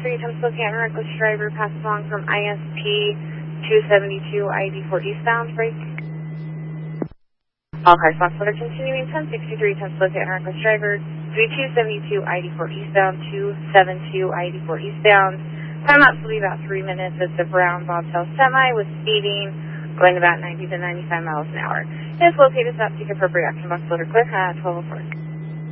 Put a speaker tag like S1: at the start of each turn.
S1: 63 times looking at reckless driver, passes along from ISP 272 ID4 eastbound, break. All cars box order continuing 1063 times looking at reckless driver, 272 ID4 eastbound, 272 ID4 eastbound. Time lapse will be about 3 minutes as the brown bobtail semi was speeding, going about 90 to 95 miles an hour. It is located south, take appropriate action box order clear at 1204.